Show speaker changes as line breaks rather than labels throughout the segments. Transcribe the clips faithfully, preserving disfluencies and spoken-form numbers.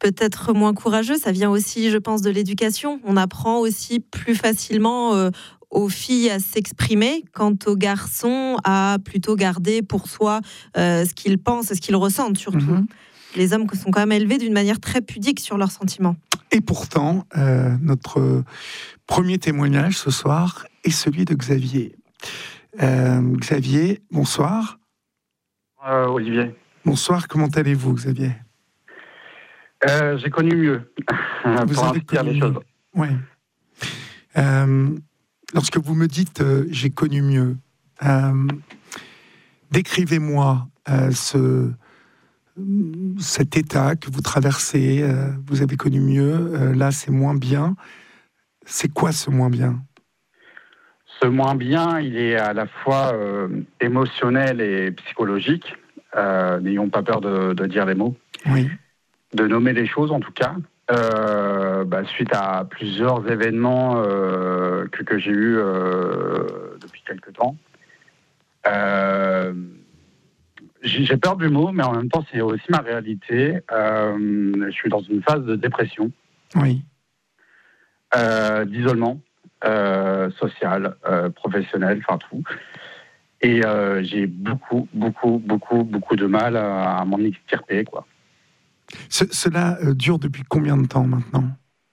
peut-être moins courageux. Ça vient aussi, je pense, de l'éducation. On apprend aussi plus facilement euh, aux filles à s'exprimer, quant aux garçons à plutôt garder pour soi euh, ce qu'ils pensent et ce qu'ils ressentent surtout. Mmh. Les hommes sont quand même élevés d'une manière très pudique sur leurs sentiments.
Et pourtant, euh, notre premier témoignage ce soir est celui de Xavier. Euh, Xavier, bonsoir.
Euh, Olivier.
Bonsoir, comment allez-vous, Xavier ?
euh, J'ai connu mieux.
Vous
pour
avez connu les choses. Oui. Euh, lorsque vous me dites euh, j'ai connu mieux, euh, décrivez-moi euh, ce, cet état que vous traversez. Euh, vous avez connu mieux, euh, là c'est moins bien. C'est quoi ce moins bien ?
Ce moins bien, il est à la fois euh, émotionnel et psychologique. Euh, n'ayons pas peur de, de dire les mots.
Oui.
De nommer les choses, en tout cas. Euh, bah, suite à plusieurs événements euh, que, que j'ai eus euh, depuis quelques temps. Euh, j'ai peur du mot, mais en même temps, c'est aussi ma réalité. Euh, je suis dans une phase de dépression.
Oui.
Euh, d'isolement euh, social, euh, professionnel, enfin tout. Et euh, j'ai beaucoup, beaucoup, beaucoup, beaucoup de mal à, à m'en extirper, quoi.
Ce, cela euh, dure depuis combien de temps maintenant ?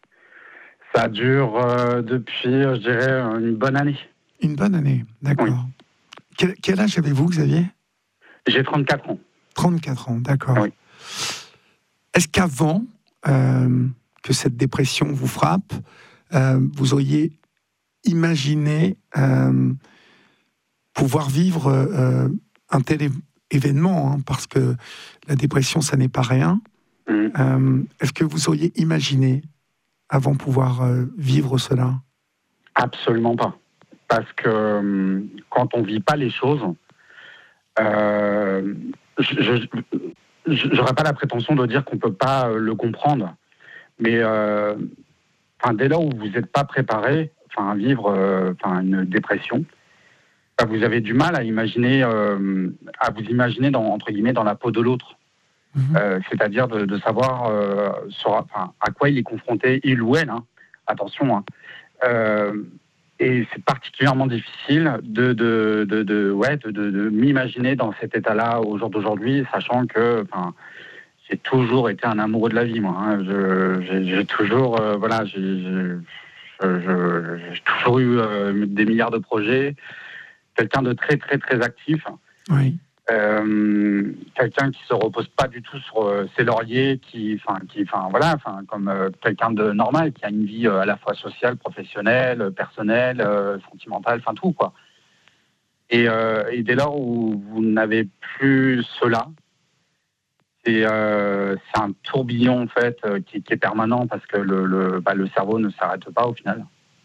Ça dure euh, depuis, je dirais, une bonne année.
Une bonne année, d'accord. Oui. Quel, quel âge avez-vous, Xavier ?
J'ai trente-quatre ans.
trente-quatre ans, d'accord.
Oui.
Est-ce qu'avant euh, que cette dépression vous frappe, euh, vous auriez imaginé euh, pouvoir vivre euh, un tel é- événement, hein, parce que la dépression, ça n'est pas rien. Mmh. Euh, est-ce que vous auriez imaginé avant pouvoir euh, vivre cela ?
Absolument pas. Parce que euh, quand on ne vit pas les choses, euh, je n'aurais pas la prétention de dire qu'on ne peut pas euh, le comprendre. Mais euh, dès lors où vous n'êtes pas préparé à vivre euh, une dépression, vous avez du mal à imaginer, euh, à vous imaginer dans, entre guillemets, dans la peau de l'autre. Mmh. Euh, c'est-à-dire de, de savoir euh, sur, enfin, à quoi il est confronté, il ou elle, hein, attention. Hein. Euh, et c'est particulièrement difficile de, de, de, de, ouais, de, de, de m'imaginer dans cet état-là au jour d'aujourd'hui, sachant que j'ai toujours été un amoureux de la vie, moi. Hein. Je, j'ai, j'ai toujours, euh, voilà, j'ai, j'ai, je, j'ai toujours eu euh, des milliards de projets. Quelqu'un de très, très, très actif.
Oui.
Euh, quelqu'un qui se repose pas du tout sur euh, ses lauriers, qui, enfin, qui, enfin, voilà, enfin, comme euh, quelqu'un de normal, qui a une vie euh, à la fois sociale, professionnelle, personnelle, euh, sentimentale, enfin tout, quoi. Et, euh, et dès lors où vous n'avez plus cela, c'est, euh, c'est un tourbillon en fait euh, qui, qui est permanent parce que le, le, bah, le cerveau ne s'arrête pas au final.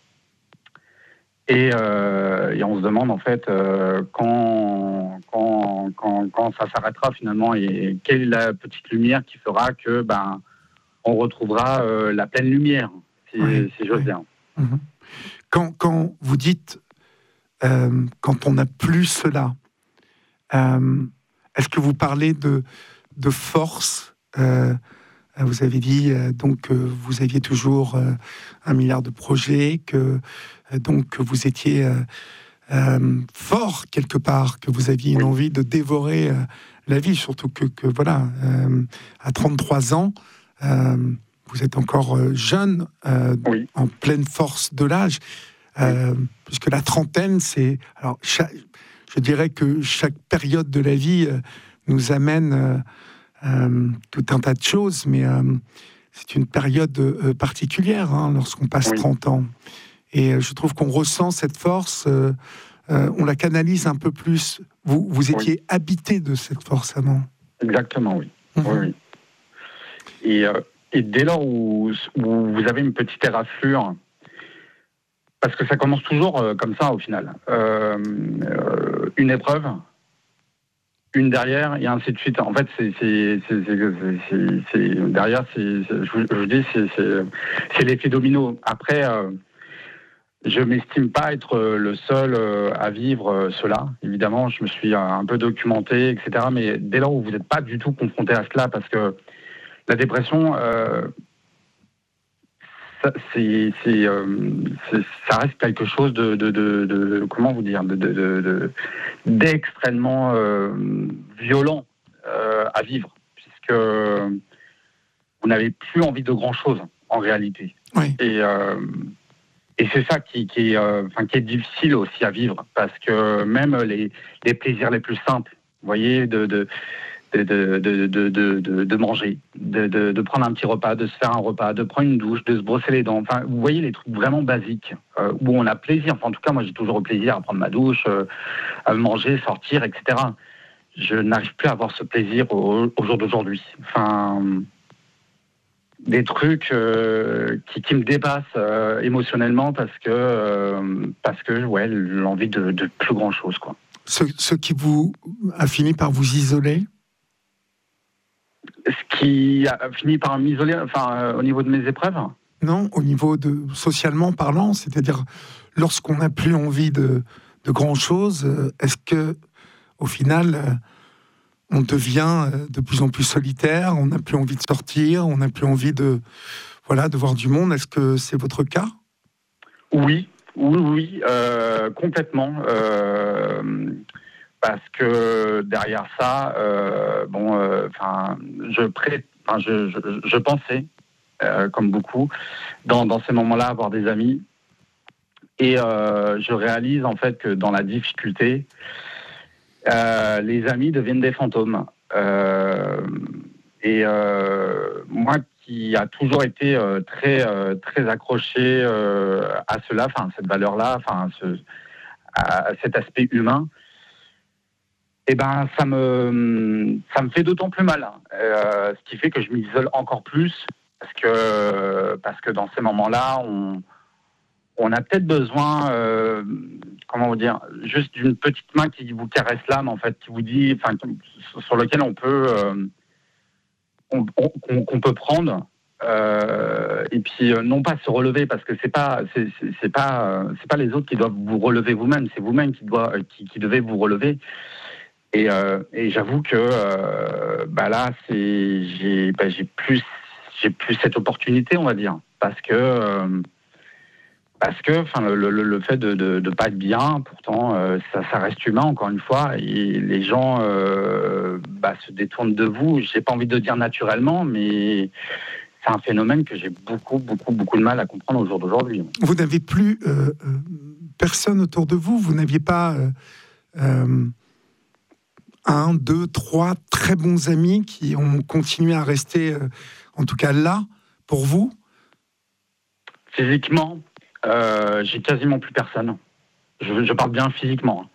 Et, euh, et on se demande en fait euh, quand, quand, quand, quand ça s'arrêtera finalement et quelle est la petite lumière qui fera que ben on retrouvera euh, la pleine lumière, si, oui, si j'ose oui. dire.
Mmh. Quand, quand vous dites euh, quand on n'a plus cela, euh, est-ce que vous parlez de, de force euh, vous avez dit euh, donc que vous aviez toujours euh, un milliard de projets, que euh, donc que vous étiez euh, euh, fort quelque part, que vous aviez une oui. envie de dévorer euh, la vie, surtout que, que voilà, euh, à trente-trois ans, euh, vous êtes encore euh, jeune, euh, oui. en pleine force de l'âge, euh, oui. puisque la trentaine, c'est alors chaque, je dirais que chaque période de la vie euh, nous amène euh, Euh, tout un tas de choses, mais euh, c'est une période euh, particulière hein, lorsqu'on passe oui. trente ans. Et euh, je trouve qu'on ressent cette force, euh, euh, on la canalise un peu plus. Vous, vous étiez oui. habité de cette force avant.
Exactement, oui. Mmh. oui, oui. Et, euh, et dès lors où, où vous avez une petite éraflure, parce que ça commence toujours euh, comme ça au final, euh, euh, une épreuve, une derrière et ainsi de suite. En fait, c'est, c'est, c'est, c'est, c'est, c'est derrière, c'est, c'est, je, vous, je vous dis, c'est, c'est, c'est l'effet domino. Après, euh, je m'estime pas être le seul euh, à vivre euh, cela. Évidemment, je me suis un peu documenté, et cetera. Mais dès lors où vous n'êtes pas du tout confronté à cela, parce que la dépression, euh, ça, c'est, c'est, euh, c'est, ça reste quelque chose de, de, de, de comment vous dire, de, de, de, de, d'extrêmement euh, violent euh, à vivre, puisque vous n'avez plus envie de grand-chose en réalité.
Oui.
Et, euh, et c'est ça qui, qui, est, euh, enfin, qui est difficile aussi à vivre, parce que même les, les plaisirs les plus simples, vous voyez, de, de, de, de, de, de, de, de manger, de, de, de prendre un petit repas, de se faire un repas, de prendre une douche, de se brosser les dents, enfin, vous voyez les trucs vraiment basiques, euh, où on a plaisir. Enfin, en tout cas, moi, j'ai toujours eu plaisir à prendre ma douche, euh, à manger, sortir, et cetera. Je n'arrive plus à avoir ce plaisir au, au jour d'aujourd'hui. Enfin... des trucs euh, qui, qui me dépassent euh, émotionnellement parce que, euh, parce que ouais, l'envie de, de plus grand chose, quoi.
Ce, ce qui vous a fini par vous isoler?
Ce qui a fini par m'isoler, enfin, euh, au niveau de mes épreuves?
Non, au niveau de socialement parlant, c'est-à-dire lorsqu'on n'a plus envie de, de grand chose, est-ce que au final on devient de plus en plus solitaire, on n'a plus envie de sortir, on n'a plus envie de, voilà, de voir du monde? Est-ce que c'est votre cas?
Oui, oui, oui, euh, complètement. Euh, parce que derrière ça, euh, bon, enfin, euh, je, pré- je, je, je pensais, euh, comme beaucoup, dans, dans ces moments-là, avoir des amis. Et euh, je réalise en fait que dans la difficulté, Euh, les amis deviennent des fantômes. Euh, et euh, moi qui a toujours été euh, très, euh, très accroché euh, à cela, enfin cette valeur-là, enfin ce, à cet aspect humain, et ben ça me, ça me fait d'autant plus mal. Euh, ce qui fait que je m'isole encore plus parce que, parce que dans ces moments-là, on on a peut-être besoin, euh, comment vous dire, juste d'une petite main qui vous caresse l'âme, en fait, qui vous dit, enfin, sur lequel on peut, euh, on, on, qu'on peut prendre, euh, et puis euh, non pas se relever, parce que c'est pas, c'est, c'est, c'est pas, euh, c'est pas les autres qui doivent vous relever vous-même, c'est vous-même qui doit, qui, qui devez vous relever. Et, euh, et j'avoue que, euh, bah là, c'est, j'ai, bah, j'ai plus, j'ai plus cette opportunité, on va dire, parce que. Euh, Parce que enfin, le, le, le fait de ne pas être bien, pourtant, euh, ça, ça reste humain, encore une fois, et les gens euh, bah, se détournent de vous. Je n'ai pas envie de dire naturellement, mais c'est un phénomène que j'ai beaucoup, beaucoup, beaucoup de mal à comprendre au jour d'aujourd'hui.
Vous n'avez plus euh, euh, personne autour de vous? Vous n'aviez pas euh, euh, un, deux, trois très bons amis qui ont continué à rester, euh, en tout cas là, pour vous?
Physiquement, Euh, j'ai quasiment plus personne. Je, je parle bien physiquement.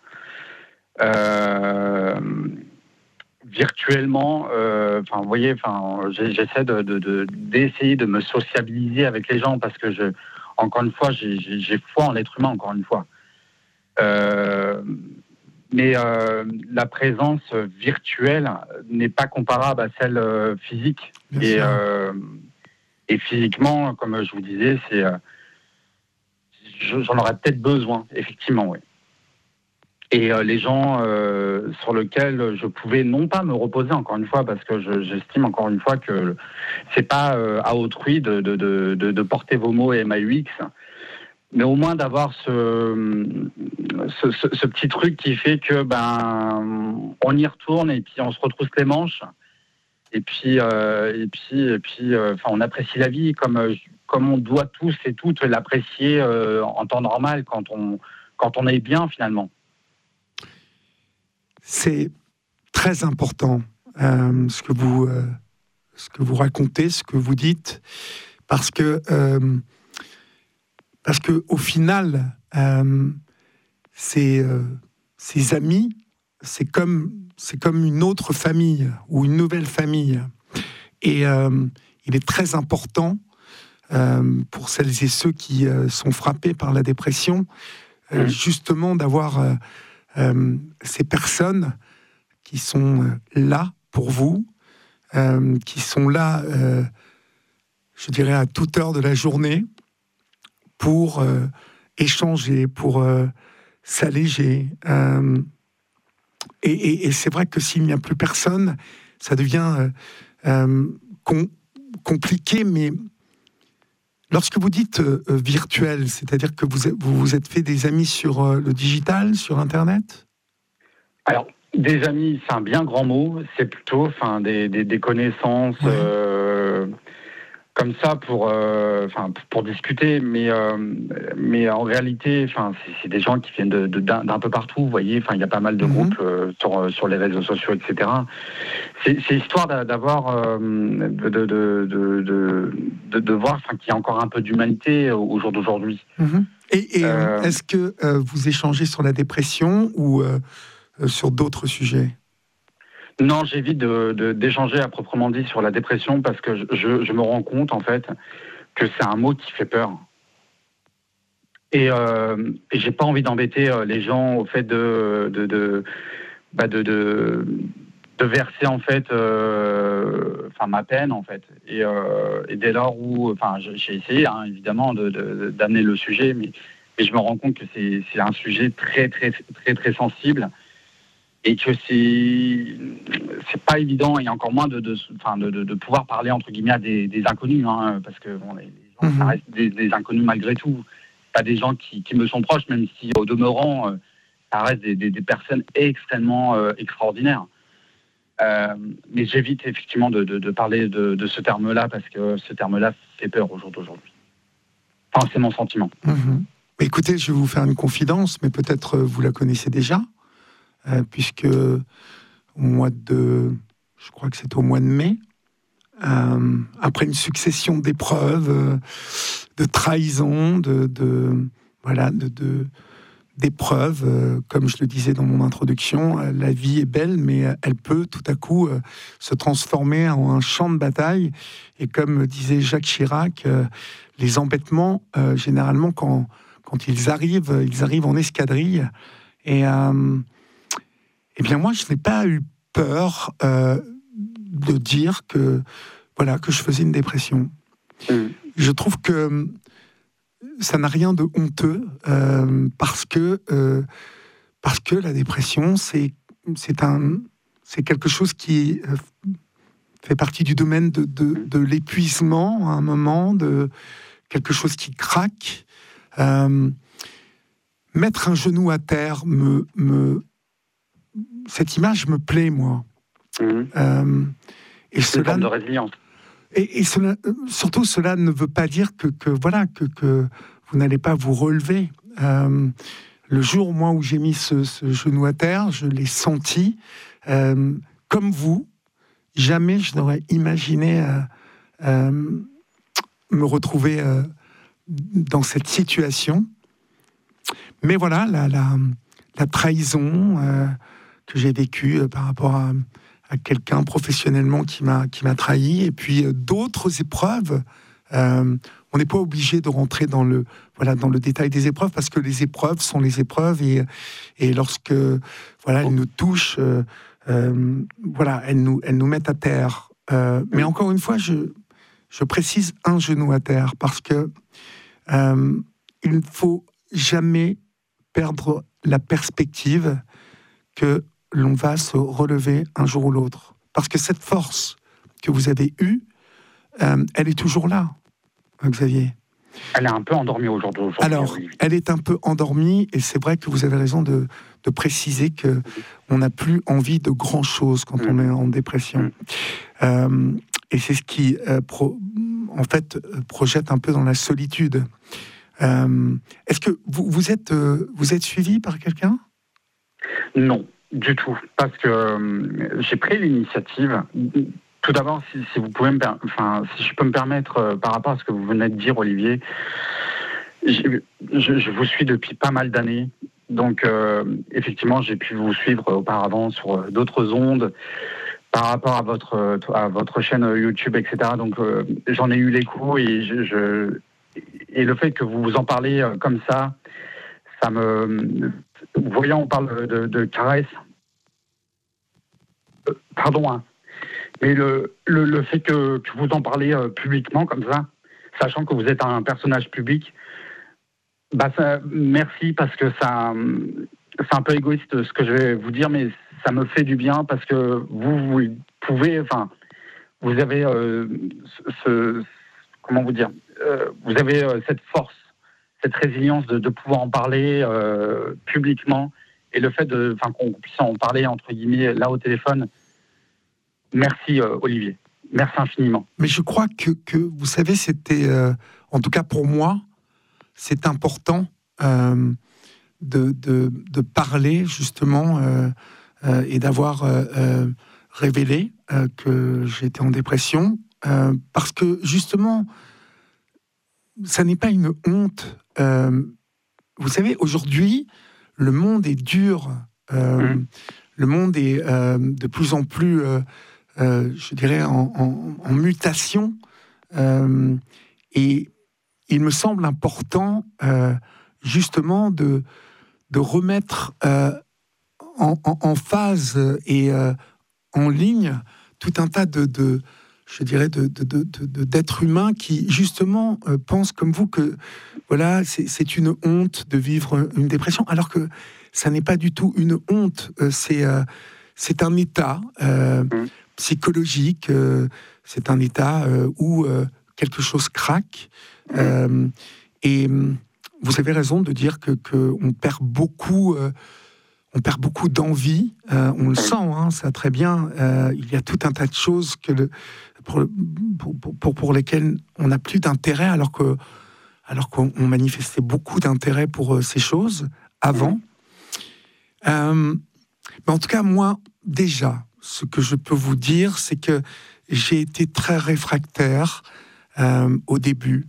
Euh, virtuellement, euh, enfin, vous voyez, enfin, j'essaie de, de, de, d'essayer de me sociabiliser avec les gens parce que, je, encore une fois, j'ai, j'ai foi en l'être humain, encore une fois. Euh, mais euh, la présence virtuelle n'est pas comparable à celle euh, physique. Et, euh, et physiquement, comme je vous disais, c'est... Euh, j'en aurais peut-être besoin, effectivement, oui. Et euh, les gens euh, sur lesquels je pouvais non pas me reposer, encore une fois, parce que je, j'estime encore une fois que c'est pas euh, à autrui de, de, de, de porter vos mots M A U X, mais au moins d'avoir ce, ce, ce, ce petit truc qui fait que ben on y retourne et puis on se retrousse les manches et puis euh, et puis et puis euh, enfin on apprécie la vie comme comme on doit tous et toutes l'apprécier euh, en temps normal quand on quand on est bien finalement.
C'est très important euh, ce que vous euh, ce que vous racontez, ce que vous dites, parce que euh, parce que au final, euh, ces euh, ces amis, c'est comme c'est comme une autre famille ou une nouvelle famille, et euh, il est très important euh, pour celles et ceux qui euh, sont frappés par la dépression, euh, justement d'avoir euh, euh, ces personnes qui sont là pour vous, euh, qui sont là, euh, je dirais, à toute heure de la journée, pour euh, échanger, pour euh, s'alléger. Euh, et, et, et c'est vrai que s'il n'y a plus personne, ça devient euh, euh, com- compliqué, mais lorsque vous dites euh, virtuel, c'est-à-dire que vous vous, vous êtes fait des amis sur euh, le digital, sur Internet ?
Alors, des amis, c'est un bien grand mot. C'est plutôt, enfin, des, des, des connaissances ouais. euh, comme ça pour, euh, enfin, pour discuter. Mais, euh, mais en réalité, enfin, c'est, c'est des gens qui viennent de, de, d'un, d'un peu partout. Vous voyez, enfin, il y a pas mal de mm-hmm. groupes euh, sur, sur les réseaux sociaux, et cetera. C'est, c'est histoire d'avoir, euh, de, de, de, de, de, de voir, enfin, qu'il y a encore un peu d'humanité au jour d'aujourd'hui.
Mm-hmm. Et, et euh, est-ce que euh, vous échangez sur la dépression ou euh, sur d'autres sujets ?
Non, j'évite de, de, d'échanger à proprement dit sur la dépression parce que je, je me rends compte en fait que c'est un mot qui fait peur. Et, euh, et j'ai pas envie d'embêter les gens au fait de de de bah de, de, de verser en fait, euh, enfin ma peine en fait. Et, euh, et dès lors où, enfin, j'ai essayé hein, évidemment de, de, d'amener le sujet, mais, mais je me rends compte que c'est, c'est un sujet très très très très sensible. Et que c'est c'est pas évident et encore moins de de, enfin de, de, de pouvoir parler entre guillemets à des, des inconnus hein, parce que bon, les gens mmh. ça reste des, des inconnus malgré tout, pas des gens qui, qui me sont proches même si au demeurant euh, ça reste des, des, des personnes extrêmement euh, extraordinaires. Euh, mais j'évite effectivement de, de, de parler de, de ce terme-là parce que ce terme-là fait peur au jour d'aujourd'hui. Enfin c'est mon sentiment.
Mmh. Écoutez, je vais vous faire une confidence, mais peut-être vous la connaissez déjà. Euh, puisque au mois de, je crois que c'était au mois de mai, euh, après une succession d'épreuves, euh, de trahisons, de, de voilà, de, de d'épreuves, euh, comme je le disais dans mon introduction, euh, la vie est belle, mais euh, elle peut tout à coup euh, se transformer en un champ de bataille. Et comme disait Jacques Chirac, euh, les embêtements, euh, généralement, quand quand ils arrivent, ils arrivent en escadrille. Et euh, Eh bien, moi, je n'ai pas eu peur euh, de dire que, voilà, que je faisais une dépression. Mmh. Je trouve que ça n'a rien de honteux euh, parce que euh, parce que la dépression, c'est c'est un c'est quelque chose qui euh, fait partie du domaine de, de, de l'épuisement à un moment, de quelque chose qui craque. Euh, mettre un genou à terre me me cette image me plaît, moi. Mmh. Euh, et
c'est cela, une forme de résilience.
Et, et cela, surtout, cela ne veut pas dire que, que voilà que, que vous n'allez pas vous relever. Euh, le jour, moi, où j'ai mis ce, ce genou à terre, je l'ai senti euh, comme vous. Jamais je n'aurais imaginé euh, euh, me retrouver euh, dans cette situation. Mais voilà, la, la, la trahison. Euh, que j'ai vécu euh, par rapport à, à quelqu'un professionnellement qui m'a, qui m'a trahi, et puis euh, d'autres épreuves. Euh, on n'est pas obligé de rentrer dans le, voilà, dans le détail des épreuves, parce que les épreuves sont les épreuves, et, et lorsque voilà, elles nous touchent, euh, euh, voilà, elles nous, elles nous mettent à terre. Euh, mais encore une fois, je, je précise un genou à terre, parce que euh, il ne faut jamais perdre la perspective que l'on va se relever un jour ou l'autre. Parce que cette force que vous avez eue, euh, elle est toujours là, Xavier.
Elle est un peu endormie aujourd'hui. aujourd'hui
Alors, oui. Elle est un peu endormie, et c'est vrai que vous avez raison de, de préciser qu'on n'a plus envie de grand-chose quand mmh. on est en dépression. Mmh. Euh, et c'est ce qui, euh, pro, en fait, projette un peu dans la solitude. Euh, est-ce que vous, vous, êtes, euh, vous êtes suivi par quelqu'un ?
Non, du tout, parce que euh, j'ai pris l'initiative. Tout d'abord, si, si vous pouvez me, per... enfin, si je peux me permettre, euh, par rapport à ce que vous venez de dire, Olivier, je, je vous suis depuis pas mal d'années, donc euh, effectivement, j'ai pu vous suivre auparavant sur d'autres ondes, par rapport à votre à votre chaîne YouTube, et cetera. Donc euh, j'en ai eu l'écho, et je, je et le fait que vous vous en parlez comme ça, ça me... Voyons, on parle de, de caresses. Euh, pardon, hein. Mais le, le, le fait que, que vous en parlez euh, publiquement comme ça, sachant que vous êtes un personnage public, bah ça, merci, parce que ça, c'est un peu égoïste ce que je vais vous dire, mais ça me fait du bien, parce que vous, vous pouvez, enfin, vous avez euh, ce, ce, comment vous dire, euh, vous avez euh, cette force, cette résilience de, de pouvoir en parler euh, publiquement, et le fait de, enfin, qu'on puisse en parler entre guillemets là au téléphone. Merci euh, Olivier, merci infiniment.
Mais je crois que, que vous savez, c'était, euh, en tout cas pour moi, c'est important euh, de, de, de parler justement euh, euh, et d'avoir euh, euh, révélé euh, que j'étais en dépression, euh, parce que justement, ça n'est pas une honte. Euh, vous savez, aujourd'hui, le monde est dur, euh, mmh. le monde est euh, de plus en plus... Euh, Euh, je dirais, en, en, en mutation. Euh, et il me semble important, euh, justement, de, de remettre euh, en, en, en phase et euh, en ligne tout un tas de, de je dirais, de, de, de, de, d'êtres humains qui, justement, euh, pensent comme vous que, voilà, c'est, c'est une honte de vivre une dépression, alors que ça n'est pas du tout une honte. Euh, c'est, euh, c'est un état... Euh, mmh. psychologique, euh, c'est un état euh, où euh, quelque chose craque. Euh, et vous avez raison de dire que, que on perd beaucoup, euh, on perd beaucoup d'envie. Euh, on le sent, hein, ça très bien. Euh, il y a tout un tas de choses que le, pour, pour, pour, pour lesquelles on n'a plus d'intérêt, alors que, alors qu'on on manifestait beaucoup d'intérêt pour euh, ces choses avant. Euh, mais en tout cas, moi, déjà. Ce que je peux vous dire, c'est que j'ai été très réfractaire euh, au début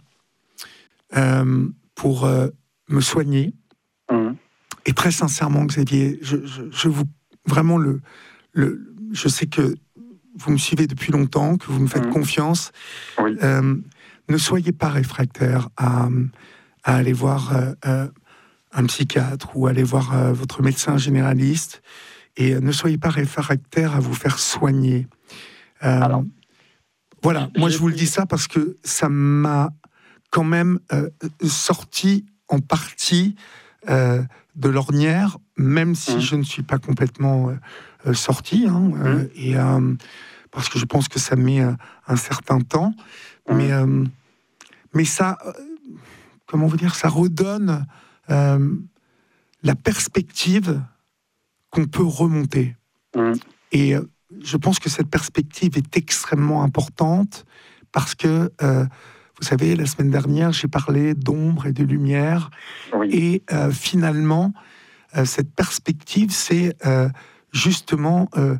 euh, pour euh, me soigner. Mmh. Et très sincèrement, Xavier, je, je, je vous vraiment le, le, je sais que vous me suivez depuis longtemps, que vous me faites mmh. confiance. Oui. Euh, ne soyez pas réfractaire à, à aller voir euh, euh, un psychiatre ou aller voir euh, votre médecin généraliste. Et ne soyez pas réfractaire à vous faire soigner. Euh, Alors, voilà, moi je vous le dis ça parce que ça m'a quand même euh, sorti en partie euh, de l'ornière, même si mmh. je ne suis pas complètement euh, sorti, hein, mmh. euh, et, euh, parce que je pense que ça met euh, un certain temps. Mmh. Mais, euh, mais ça, euh, comment vous dire, ça redonne euh, la perspective qu'on peut remonter. Mmh. Et euh, je pense que cette perspective est extrêmement importante parce que, euh, vous savez, la semaine dernière, j'ai parlé d'ombre et de lumière. Oui. Et euh, finalement, euh, cette perspective, c'est euh, justement euh,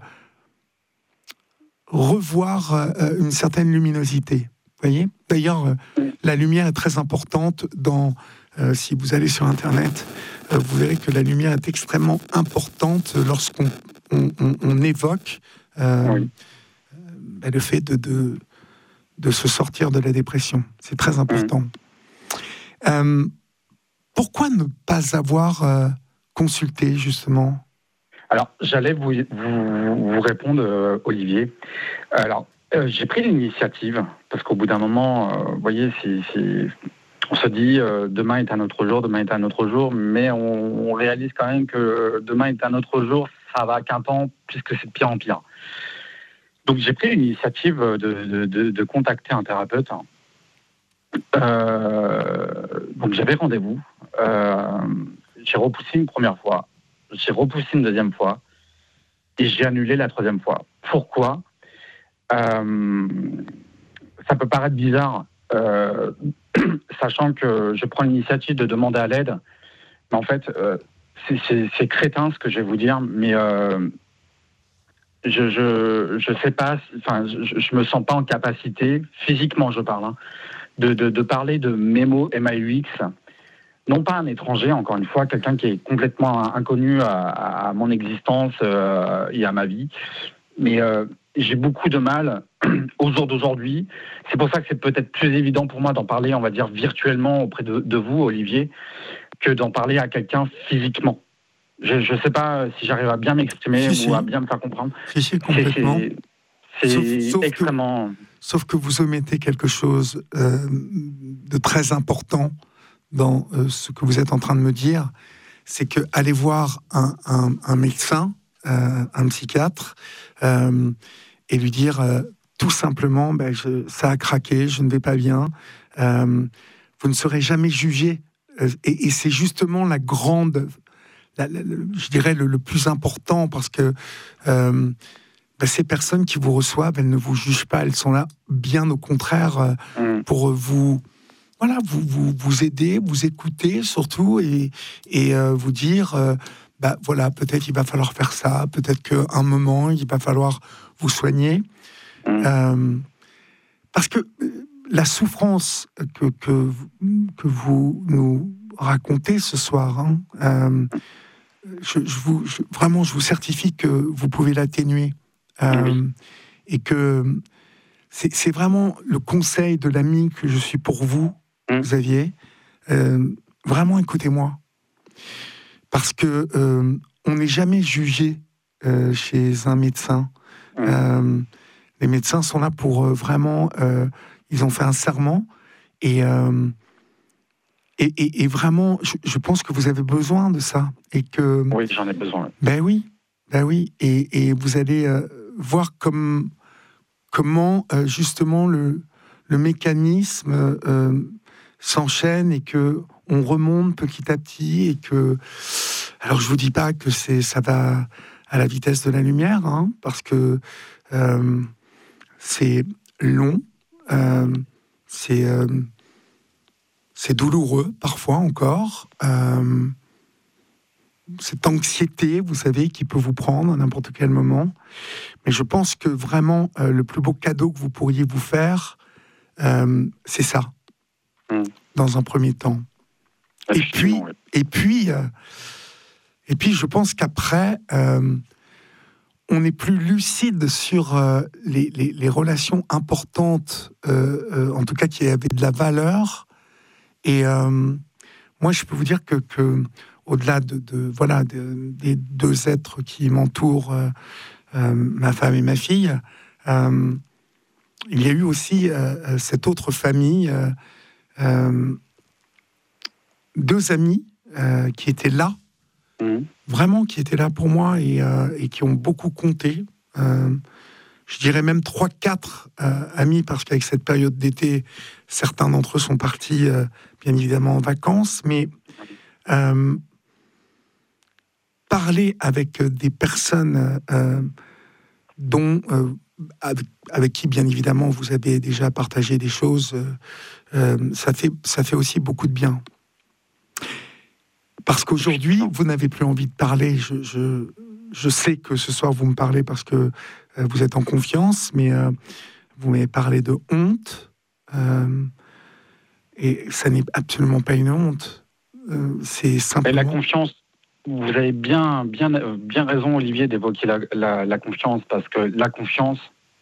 revoir euh, une certaine luminosité. Vous voyez ? D'ailleurs, euh, la lumière est très importante dans... Euh, si vous allez sur Internet, euh, vous verrez que la lumière est extrêmement importante lorsqu'on on, on, on évoque euh, oui. euh, le fait de, de, de se sortir de la dépression. C'est très important. Mmh. Euh, pourquoi ne pas avoir euh, consulté, justement ?
Alors, j'allais vous, vous, vous répondre, euh, Olivier. Alors, euh, j'ai pris l'initiative, parce qu'au bout d'un moment, euh, vous voyez, si... si... on se dit euh, demain est un autre jour, demain est un autre jour, mais on, on réalise quand même que demain est un autre jour, ça va qu'un temps, puisque c'est de pire en pire. Donc j'ai pris l'initiative de, de, de, de contacter un thérapeute. Euh, donc j'avais rendez-vous. Euh, j'ai repoussé une première fois, j'ai repoussé une deuxième fois, et j'ai annulé la troisième fois. Pourquoi ? euh, Ça peut paraître bizarre. Euh, sachant que je prends l'initiative de demander à l'aide, mais en fait, euh, c'est, c'est, c'est crétin ce que je vais vous dire, mais euh, je, je, je sais pas, enfin, je, je me sens pas en capacité, physiquement je parle, hein, de, de, de parler de mes mots M A U X, non pas un étranger, encore une fois, quelqu'un qui est complètement inconnu à, à mon existence euh, et à ma vie, mais euh, j'ai beaucoup de mal au jour d'aujourd'hui. C'est pour ça que c'est peut-être plus évident pour moi d'en parler, on va dire, virtuellement auprès de, de vous, Olivier, que d'en parler à quelqu'un physiquement. Je ne sais pas si j'arrive à bien m'exprimer si, ou si. à bien me faire comprendre.
Si, si, complètement.
C'est, c'est sauf, sauf extrêmement...
Que, sauf que vous omettez quelque chose euh, de très important dans euh, ce que vous êtes en train de me dire, c'est que aller voir un, un, un médecin, euh, un psychiatre, euh, et lui dire euh, tout simplement, ben, je, ça a craqué, je ne vais pas bien. Euh, vous ne serez jamais jugé. Euh, et, et c'est justement la grande, la, la, la, je dirais le, le plus important, parce que euh, ben, ces personnes qui vous reçoivent, elles ne vous jugent pas, elles sont là, bien au contraire, euh, mmh. pour vous, voilà, vous, vous, vous aider, vous écouter surtout, et, et euh, vous dire, euh, ben, voilà, peut-être il va falloir faire ça, peut-être qu'à un moment, il va falloir vous soigner. Mmh. Euh, parce que la souffrance que, que, que vous nous racontez ce soir, hein, euh, je, je vous, je, vraiment, je vous certifie que vous pouvez l'atténuer. Euh, oui. Et que c'est, c'est vraiment le conseil de l'ami que je suis pour vous, mmh. Xavier. Euh, vraiment, écoutez-moi. Parce que euh, on n'est jamais jugé euh, chez un médecin. Mmh. Euh, les médecins sont là pour euh, vraiment... Euh, ils ont fait un serment et, euh, et, et, et vraiment, je, je pense que vous avez besoin de ça. Et que,
oui, j'en ai besoin.
Ben oui, ben oui. Et, et vous allez euh, voir comme, comment euh, justement le, le mécanisme euh, s'enchaîne et que on remonte petit à petit et que... Alors je vous dis pas que c'est, ça va à la vitesse de la lumière, hein, parce que euh, c'est long. Euh, c'est, euh, c'est douloureux, parfois encore. Euh, cette anxiété, vous savez, qui peut vous prendre à n'importe quel moment. Mais je pense que vraiment, euh, le plus beau cadeau que vous pourriez vous faire, euh, c'est ça, mmh. dans un premier temps. Et puis, oui. et, puis, euh, et puis, je pense qu'après... Euh, on est plus lucide sur euh, les, les, les relations importantes, euh, euh, en tout cas qui avaient de la valeur. Et euh, moi, je peux vous dire que, que au-delà de, de voilà de, des deux êtres qui m'entourent, euh, euh, ma femme et ma fille, euh, il y a eu aussi euh, cette autre famille, euh, euh, deux amis euh, qui étaient là. Mmh. Vraiment qui étaient là pour moi et, euh, et qui ont beaucoup compté. Euh, je dirais même trois, quatre euh, amis, parce qu'avec cette période d'été, certains d'entre eux sont partis, euh, bien évidemment, en vacances. Mais euh, parler avec des personnes euh, dont, euh, avec, avec qui, bien évidemment, vous avez déjà partagé des choses, euh, euh, ça fait, ça fait aussi beaucoup de bien. Parce qu'aujourd'hui, vous n'avez plus envie de parler. Je, je, je sais que ce soir, vous me parlez parce que euh, vous êtes en confiance, mais euh, vous m'avez parlé de honte. Euh, et ça n'est absolument pas une honte. Euh, c'est simplement...
Et la confiance, vous avez bien, bien, bien raison, Olivier, d'évoquer la, la, la confiance, parce que la confiance,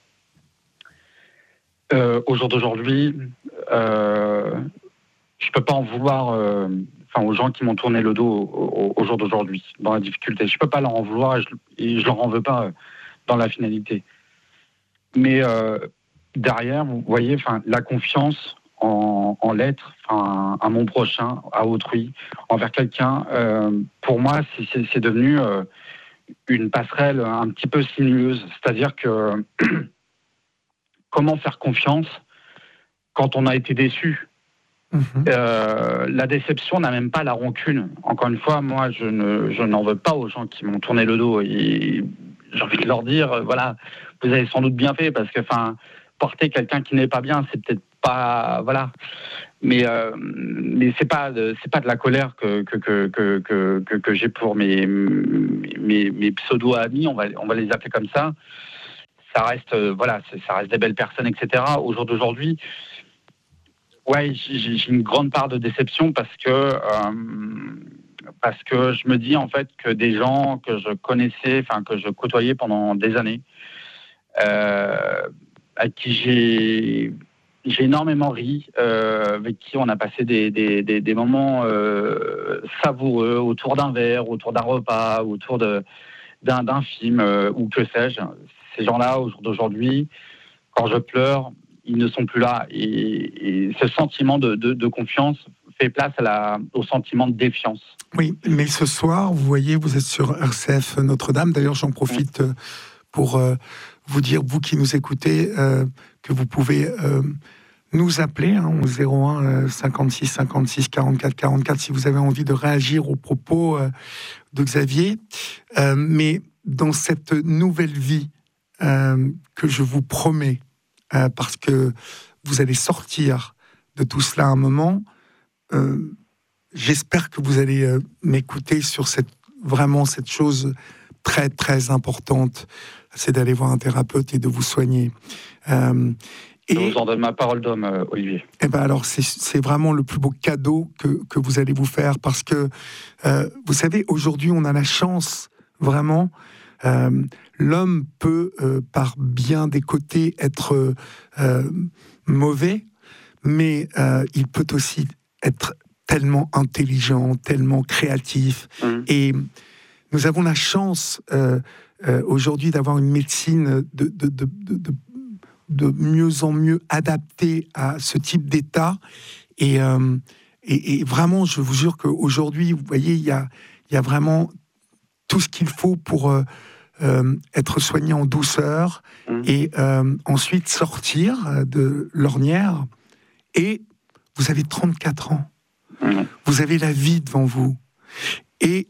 euh, au jour d'aujourd'hui, euh, je ne peux pas en vouloir... Euh, Enfin, aux gens qui m'ont tourné le dos au, au, au jour d'aujourd'hui, dans la difficulté. Je ne peux pas leur en vouloir et je ne leur en veux pas dans la finalité. Mais euh, derrière, vous voyez, enfin, la confiance en, en l'être, enfin, à mon prochain, à autrui, envers quelqu'un, euh, pour moi, c'est, c'est, c'est devenu euh, une passerelle un petit peu sinueuse. C'est-à-dire que comment faire confiance quand on a été déçu ? Mmh. Euh, la déception n'a même pas la rancune. Encore une fois, moi, je, ne, je n'en veux pas aux gens qui m'ont tourné le dos. Et j'ai envie de leur dire, euh, voilà, vous avez sans doute bien fait, parce que, enfin, porter quelqu'un qui n'est pas bien, c'est peut-être pas, voilà. Mais, euh, mais c'est pas, de, c'est pas de la colère que que que que que, que, que j'ai pour mes mes, mes pseudo amis. On va on va les appeler comme ça. Ça reste, euh, voilà, ça reste des belles personnes, et cetera. Au jour d'aujourd'hui. Ouais, j'ai, j'ai une grande part de déception parce que euh, parce que je me dis en fait que des gens que je connaissais, enfin que je côtoyais pendant des années, euh, à qui j'ai j'ai énormément ri, euh, avec qui on a passé des des des, des moments euh, savoureux autour d'un verre, autour d'un repas, autour de d'un d'un film euh, ou que sais-je. Ces gens-là, au jour d'aujourd'hui, quand je pleure, ils ne sont plus là. Et, et ce sentiment de, de, de confiance fait place à la, au sentiment de défiance.
Oui, mais ce soir, vous voyez, vous êtes sur R C F Notre-Dame. D'ailleurs, j'en profite pour euh, vous dire, vous qui nous écoutez, euh, que vous pouvez euh, nous appeler hein, au zéro un euh, cinquante-six cinquante-six quarante-quatre quarante-quatre si vous avez envie de réagir aux propos euh, de Xavier. Euh, mais dans cette nouvelle vie euh, que je vous promets, euh, parce que vous allez sortir de tout cela à un moment, euh, j'espère que vous allez euh, m'écouter sur cette, vraiment cette chose très très importante, c'est d'aller voir un thérapeute et de vous soigner. Euh,
et, je vous en donne ma parole d'homme, euh, Olivier.
Et ben alors c'est, c'est vraiment le plus beau cadeau que, que vous allez vous faire, parce que euh, vous savez, aujourd'hui on a la chance vraiment. Euh, l'homme peut euh, par bien des côtés être euh, mauvais, mais euh, il peut aussi être tellement intelligent, tellement créatif. Mmh. Et nous avons la chance euh, euh, aujourd'hui d'avoir une médecine de, de, de, de, de, de mieux en mieux adaptée à ce type d'état. Et, euh, et, et vraiment, je vous jure qu'aujourd'hui, vous voyez, il y a, il y a vraiment tout ce qu'il faut pour euh, euh, être soigné en douceur mmh. et euh, ensuite sortir de l'ornière. Et vous avez trente-quatre ans. Mmh. Vous avez la vie devant vous. Et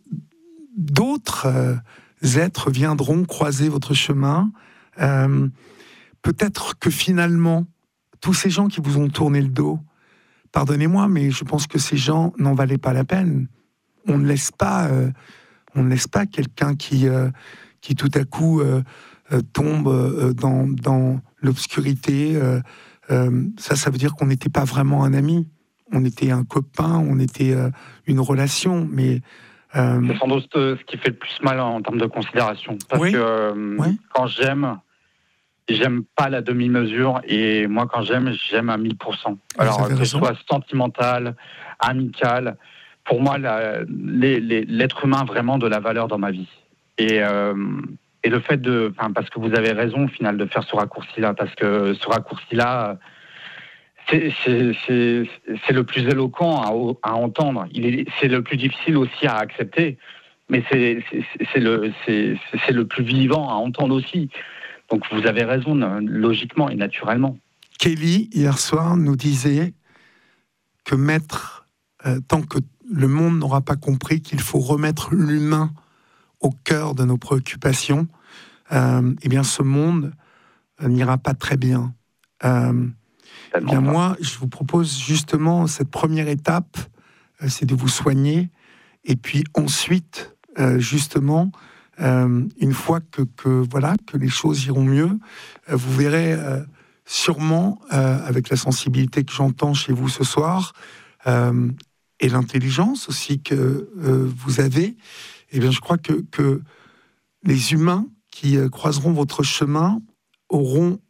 d'autres euh, êtres viendront croiser votre chemin. Euh, peut-être que finalement, tous ces gens qui vous ont tourné le dos, pardonnez-moi, mais je pense que ces gens n'en valaient pas la peine. On ne laisse pas, euh, on ne laisse pas quelqu'un qui, euh, qui tout à coup euh, euh, tombe euh, dans, dans l'obscurité. Euh, euh, ça, ça veut dire qu'on n'était pas vraiment un ami. On était un copain, on était euh, une relation, mais...
Euh... C'est sans doute ce qui fait le plus mal en termes de considération. Parce oui, que euh, oui. quand j'aime, j'aime pas la demi-mesure, et moi, quand j'aime, j'aime à mille pour cent. Alors, que ce soit sentimental, amical, pour moi, la, les, les, l'être humain a vraiment de la valeur dans ma vie. Et, euh, et le fait de... Parce que vous avez raison, au final, de faire ce raccourci-là, parce que ce raccourci-là... C'est, c'est, c'est, c'est le plus éloquent à, à entendre. Il est, c'est le plus difficile aussi à accepter, mais c'est, c'est, c'est, le, c'est, c'est le plus vivant à entendre aussi. Donc vous avez raison, logiquement et naturellement.
Kelly, hier soir, nous disait que mettre, euh, tant que le monde n'aura pas compris qu'il faut remettre l'humain au cœur de nos préoccupations, euh, eh bien ce monde euh, n'ira pas très bien. Euh, Eh bien, moi, je vous propose justement cette première étape, euh, c'est de vous soigner, et puis ensuite, euh, justement, euh, une fois que, que voilà que les choses iront mieux, euh, vous verrez euh, sûrement, euh, avec la sensibilité que j'entends chez vous ce soir, euh, et l'intelligence aussi que euh, vous avez, eh bien, je crois que, que les humains qui euh, croiseront votre chemin auront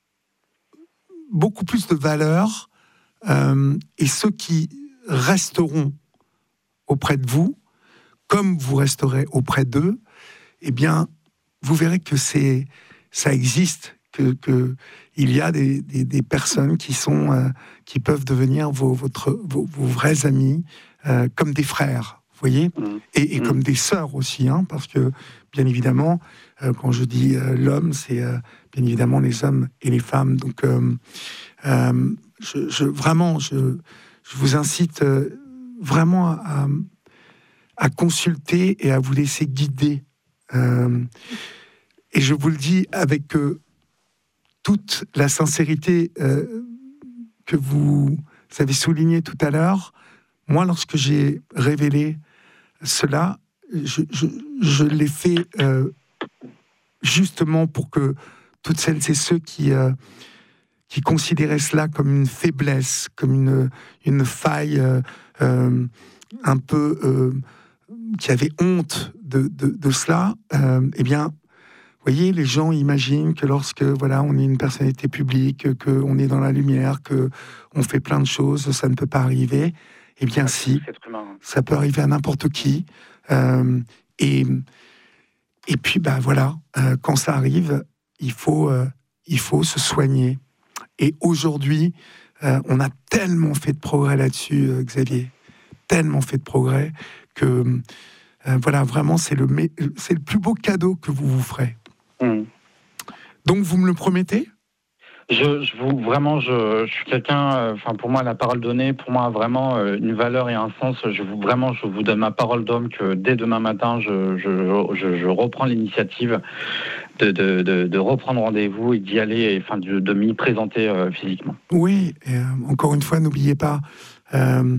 beaucoup plus de valeur, euh, et ceux qui resteront auprès de vous, comme vous resterez auprès d'eux, eh bien, vous verrez que c'est, ça existe, que, que il y a des, des, des personnes qui sont, euh, qui peuvent devenir vos, votre, vos, vos vrais amis, euh, comme des frères, vous voyez, mmh. et, et mmh. comme des sœurs aussi, hein, parce que, bien évidemment, euh, quand je dis euh, l'homme, c'est euh, bien évidemment les hommes et les femmes. Donc, euh, euh, je, je, vraiment, je, je vous incite euh, vraiment à, à consulter et à vous laisser guider. Euh, et je vous le dis avec euh, toute la sincérité euh, que vous avez soulignée tout à l'heure. Moi, lorsque j'ai révélé cela, je, je, je l'ai fait euh, justement pour que toutes celles et ceux qui, euh, qui considéraient cela comme une faiblesse, comme une, une faille euh, euh, un peu... Euh, qui avaient honte de, de, de cela, euh, eh bien, vous voyez, les gens imaginent que lorsque voilà, on est une personnalité publique, qu'on est dans la lumière, qu'on fait plein de choses, ça ne peut pas arriver. Eh bien, si, ça peut arriver à n'importe qui. Euh, et, et puis, bah, voilà, euh, quand ça arrive, il faut, euh, il faut se soigner. Et aujourd'hui, euh, on a tellement fait de progrès là-dessus, euh, Xavier, tellement fait de progrès que, euh, voilà, vraiment, c'est le, c'est le plus beau cadeau que vous vous ferez. Mmh. Donc vous me le promettez ?
Je, je vous vraiment, je, je suis quelqu'un. Enfin, euh, pour moi, la parole donnée, pour moi, a vraiment euh, une valeur et un sens. Je vous vraiment, je vous donne ma parole d'homme que dès demain matin, je, je, je, je reprends l'initiative de, de, de, de reprendre rendez-vous et d'y aller, et enfin, de, de m'y présenter euh, physiquement.
Oui. Et, euh, encore une fois, n'oubliez pas. Euh,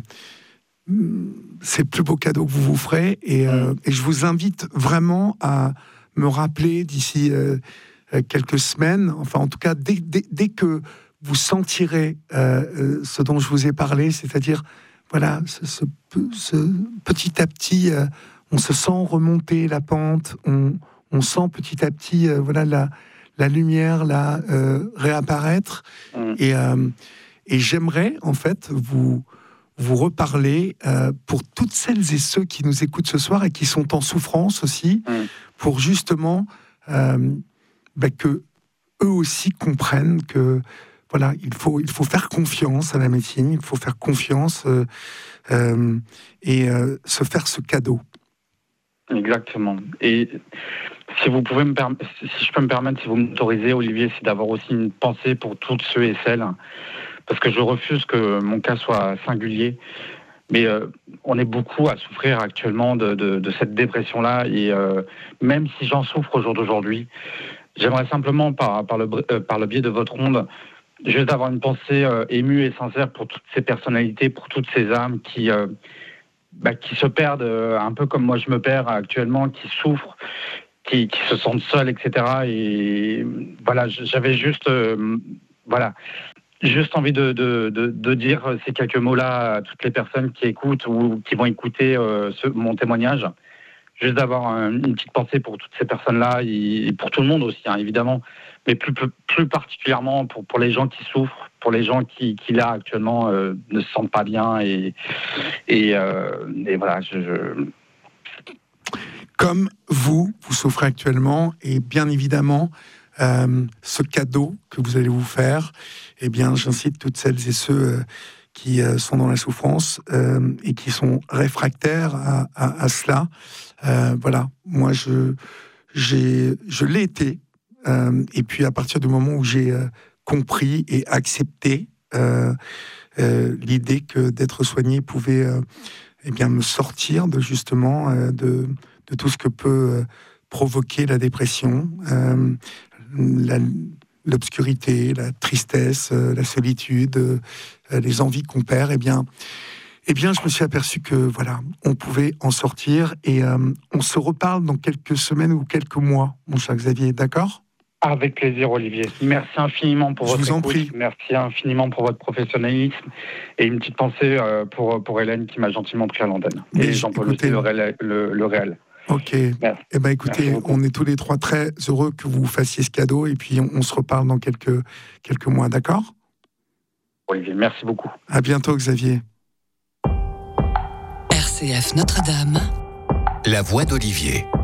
c'est le plus beau cadeau que vous vous ferez, et, euh, et je vous invite vraiment à me rappeler d'ici euh, quelques semaines, enfin en tout cas dès, dès, dès que vous sentirez euh, ce dont je vous ai parlé, c'est-à-dire voilà, ce, ce, ce, petit à petit, euh, on se sent remonter la pente, on, on sent petit à petit euh, voilà, la, la lumière là, euh, réapparaître, mmh. et, euh, et j'aimerais en fait vous vous reparler euh, pour toutes celles et ceux qui nous écoutent ce soir et qui sont en souffrance aussi, mmh. pour justement euh, bah, que eux aussi comprennent que voilà, il faut, il faut faire confiance à la médecine, il faut faire confiance euh, euh, et euh, se faire ce cadeau.
Exactement. Et si vous pouvez me perm- si je peux me permettre, si vous m'autorisez, Olivier, c'est d'avoir aussi une pensée pour toutes ceux et celles, parce que je refuse que mon cas soit singulier. Mais euh, on est beaucoup à souffrir actuellement de, de, de cette dépression-là, et euh, même si j'en souffre au jour d'aujourd'hui, j'aimerais simplement, par, par, le, euh, par le biais de votre onde, juste avoir une pensée euh, émue et sincère pour toutes ces personnalités, pour toutes ces âmes qui, euh, bah, qui se perdent euh, un peu comme moi je me perds actuellement, qui souffrent, qui, qui se sentent seuls, et cetera. Et voilà, j'avais juste... Euh, voilà... Juste envie de, de, de, de dire ces quelques mots-là à toutes les personnes qui écoutent ou qui vont écouter euh, ce, mon témoignage. Juste d'avoir un, une petite pensée pour toutes ces personnes-là et pour tout le monde aussi, hein, évidemment, mais plus, plus, plus particulièrement pour, pour les gens qui souffrent, pour les gens qui, qui là, actuellement, euh, ne se sentent pas bien. Et, et, euh, et voilà, je... je...
Comme vous, vous souffrez actuellement, et bien évidemment... Euh, ce cadeau que vous allez vous faire, eh bien, j'incite toutes celles et ceux euh, qui euh, sont dans la souffrance euh, et qui sont réfractaires à, à, à cela. Euh, voilà, moi, je, j'ai, je l'ai été. Euh, et puis, à partir du moment où j'ai euh, compris et accepté euh, euh, l'idée que d'être soigné pouvait euh, eh bien, me sortir de justement euh, de, de tout ce que peut euh, provoquer la dépression, euh, La, l'obscurité, la tristesse, euh, la solitude, euh, les envies qu'on perd, eh bien, eh bien, je me suis aperçu que voilà, on pouvait en sortir, et euh, on se reparle dans quelques semaines ou quelques mois, mon cher Xavier, d'accord ?
Avec plaisir, Olivier. Merci infiniment pour
je
votre
vous en
écoute.
Prie.
Merci infiniment pour votre professionnalisme, et une petite pensée euh, pour, pour Hélène qui m'a gentiment pris à l'antenne. Et
Mais
Jean-Paul
écoutez,
aussi, le réel. Le, le réel.
Ok.
Merci.
Eh ben, écoutez, on est tous les trois très heureux que vous fassiez ce cadeau, et puis on, on se reparle dans quelques, quelques mois, d'accord ?
Olivier, merci beaucoup.
À bientôt, Xavier.
R C F Notre-Dame.
La voix d'Olivier.